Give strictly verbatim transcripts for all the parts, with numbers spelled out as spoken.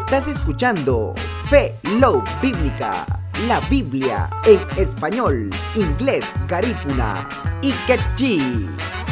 Estás escuchando Fe Love Bíblica, la Biblia en español, inglés, garífuna y quechí.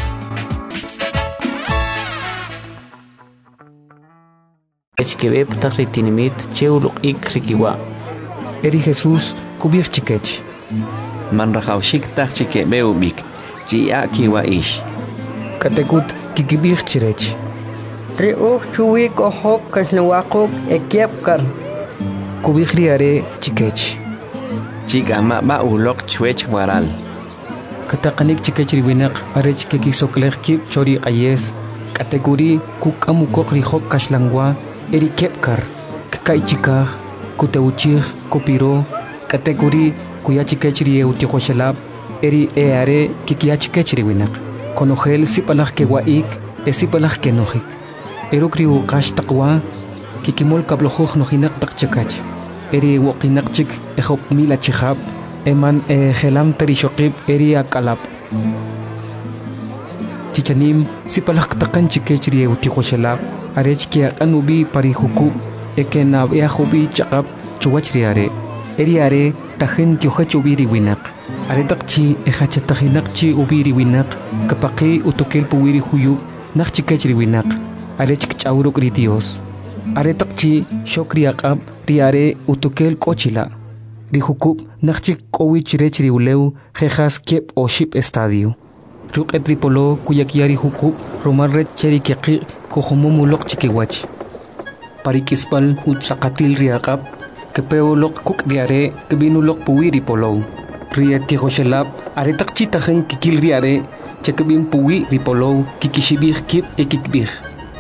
Echkebe ptak ritinimit cheuluk ik rikiwa. Eri Jesús kubir chikech. Man rajaushik tak chikebe ubik. Jia kiwa ish. Katekut kikibir chirech. Riuch chuwik ohop kasnawakuk ekiepkar. Kubir riare chikech. Chiga ma ba ulok chwech waral. Katakanik chikech riwinak arech kekisokler kip chori ayes. Kategori kuk amukok rihok kaslangwa. Eri kepkar, kakai chikah, kuteuchih, kopiro, kategori kuyachikechri eutiokoshalab, eri eare kikiachikechri winak. Konogel sipalach kewaik, esipalach kenojik. Erukriu kash takwa, kikimol kablojoch nojinak takchakach. Eri wokinakchik ehop mila chihab, eman e gelam terishokib eri akalab. Chichanim sipalach takan chikechri eutiokoshalab. Arech kia anubi parihuku ekena yahubi chakap chuachriare eriare tahin kyohachubiri winak aretakchi ehachatahinakchi ubiri winak kapaki utokel puwiri huyu nakchikechri winak arech kchauruk ri Dios aretakchi shokriakap riare utokel kochila rihukup nakchik kowich rechri uleu jejas kep o ship estadio Ruk etripolo kuyakiari hukup romal red cheri kiaki kohomomulok chikiwach. Parikispal utsakatil riakap kepeolok kuk riare kebinulok puwiri polo. Rieti hoshelap aretak chitahen kikil riare chekebin puwi ripolo kikishibih kip ekikbih.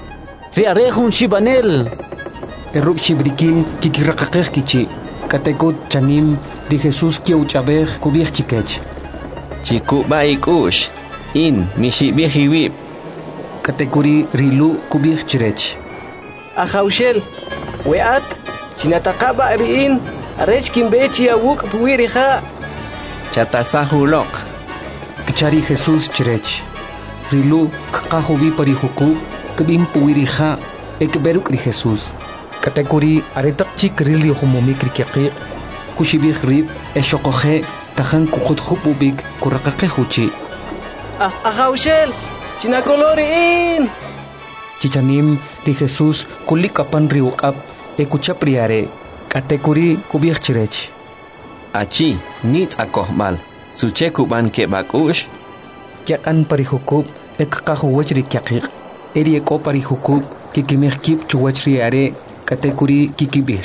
Riare hun shibanel. Eruk shibrikin kikirakakeh kichi. Katekut chanim di Jesus kiauchabeh kubih chikech. Chiku baikush. In mishibihiwip. Kategori rilu kubir chirech. Ahaushel, weat, chinatakaba riin, arech kimbechi awuk puwiriha. Chatasahulok. Kichari Jesus chirech. Rilu kakahubi parihuku, kabim puwiriha, ekberuk ri Jesus. Kategori aretak chik rili homomikri kiaki, kushibih rib, eshokohe, tahan kukut hupubik, kurakake huchi. Ah, ahaushel, chinakoloriin. Chichanim di Jesus kulikapan riukap ekuchapriare kategori kubir chirech. Achi nit akohmal suche kuban ke bakush. Kyakan parihukup ekakahuwachri kyakik. Eri eko parihukup kikimihkip chuwachriare kategori kikibir.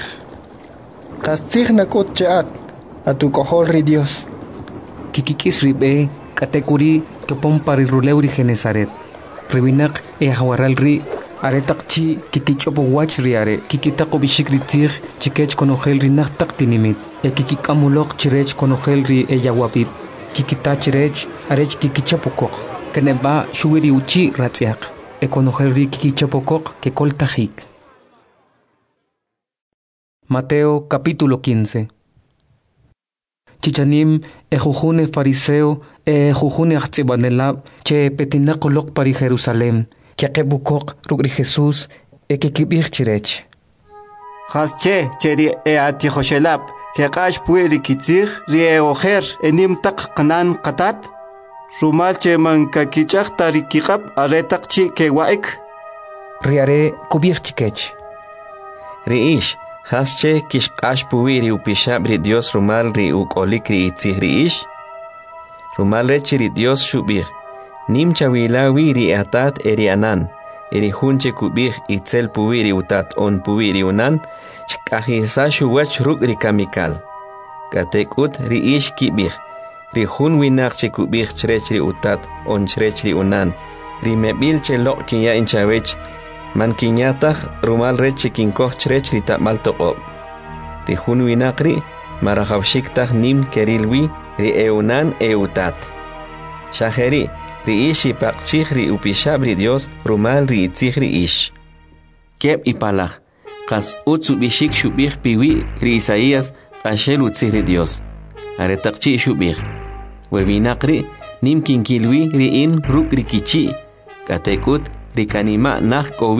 Kastig nakot chat atukohol ri Dios. Kikikis ribe kategori kepom pariruleuri Genesaret. Rewinak e hawaral ri aretak chi kikichopo wach riare kikitako bishikritir chikech konogel ri naktak tinimit e kikikamulok chirech konogel ri e yawapip kikita chirech arech kikichapokok keneba shuwiri uchi ratziak e konogel ri kikichapokok ke koltajik. Mateo capítulo quince. Chichanim e jujune fariseo e jujune achtsibanelab che petinakolok pari Jerusalem que akebukok rugri Jesús e que kibir chirech. Hasche cheri e ati hoshelap que kash pueri kitzir rie ojer enim tak kanan katat rumal che man kakichak tarikikap aretak chi ke waik riare kubir chikech. Riish Hasche kishkash puwiri upishabri Dios rumal ri ukolikri itzihri ish. Rumal rechiri Dios shubir. Nim chawilawi ri atat eri anan. Eri hunche kubir itzel puwiri utat on puwiri unan. Chkahisa shuwach ruk ri kamikal. Katekut ri ish kibir. Ri hun winak che kubir chrechri utat on chrechri unan. Ri mebil che lok kinya inchawech. Man kinyatach rumal reche kinkoch chrech rita maltoqob. Ri hun winakri marajawshiktach nim kerilwi ri eunan eutat. Shaheri ri ishi paqchich ri upishabri Dios rumal ri itzihri ish. Keb ipalach kas utsu bishik shubich piwi ri Isaías ashel utzihri Dios. Aretaqchi shubich. Webinakri nim kinkilwi ri in ruk rikichi. Katekut rikanima nach